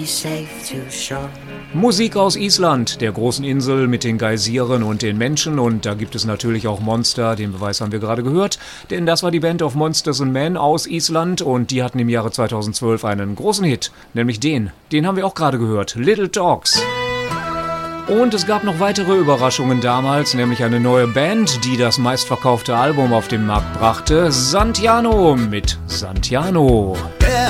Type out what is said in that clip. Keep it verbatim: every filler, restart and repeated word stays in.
Musik aus Island, der großen Insel mit den Geysiren und den Menschen, und da gibt es natürlich auch Monster, den Beweis haben wir gerade gehört, denn das war die Band of Monsters and Men aus Island und die hatten im Jahre zweitausendzwölf einen großen Hit, nämlich den, den haben wir auch gerade gehört, Little Talks. Und es gab noch weitere Überraschungen damals, nämlich eine neue Band, die das meistverkaufte Album auf den Markt brachte, Santiano mit Santiano. Yeah.